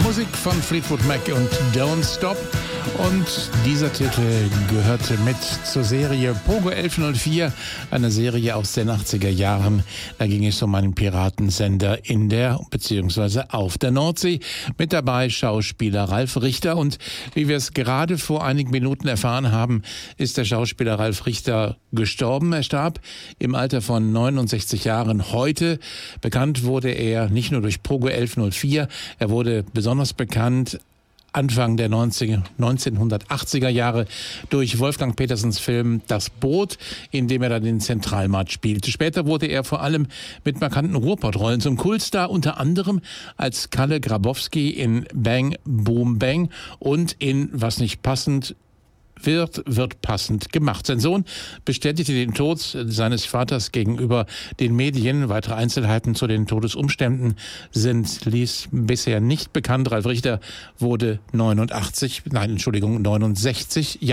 Musik von Fleetwood Mac und Don't Stop. Und dieser Titel gehörte mit zur Serie Pogo 1104, eine Serie aus den 80er Jahren. Da ging es um einen Piratensender in der bzw. auf der Nordsee. Mit dabei Schauspieler Ralf Richter. Und wie wir es gerade vor einigen Minuten erfahren haben, ist der Schauspieler Ralf Richter gestorben. Er starb im Alter von 69 Jahren heute. Bekannt wurde er nicht nur durch Pogo 1104, er wurde besonders bekannt Anfang der 1980er Jahre durch Wolfgang Petersens Film Das Boot, in dem er dann den Zentralmarkt spielte. Später wurde er vor allem mit markanten Ruhrpott-Rollen zum Kultstar, unter anderem als Kalle Grabowski in Bang Boom Bang und in Was nicht passend wird passend gemacht. Sein Sohn bestätigte den Tod seines Vaters gegenüber den Medien. Weitere Einzelheiten zu den Todesumständen sind bisher nicht bekannt. Ralf Richter wurde 69 Jahre